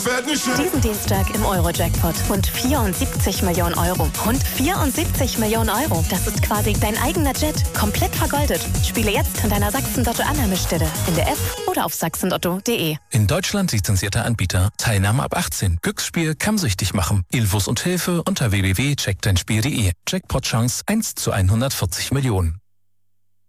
Diesen Dienstag im Euro-Jackpot. Rund 74 Millionen Euro. Rund 74 Millionen Euro. Das ist quasi dein eigener Jet. Komplett vergoldet. Spiele jetzt an deiner Sachsen-Lotto-Annahmestelle. In der App oder auf sachsenlotto.de. In Deutschland lizenzierter Anbieter. Teilnahme ab 18. Glücksspiel kann süchtig machen. Infos und Hilfe unter www.checkdeinspiel.de. Jackpot-Chance 1 zu 140 Millionen.